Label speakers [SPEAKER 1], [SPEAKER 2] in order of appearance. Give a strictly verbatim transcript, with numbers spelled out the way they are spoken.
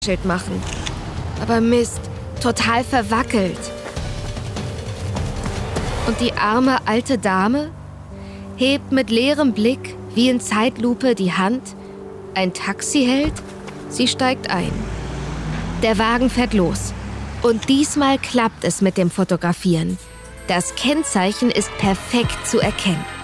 [SPEAKER 1] Schild machen. Aber Mist, total verwackelt. Und die arme alte Dame hebt mit leerem Blick wie in Zeitlupe die Hand. Ein Taxi hält, sie steigt ein. Der Wagen fährt los. Und diesmal klappt es mit dem Fotografieren. Das Kennzeichen ist perfekt zu erkennen.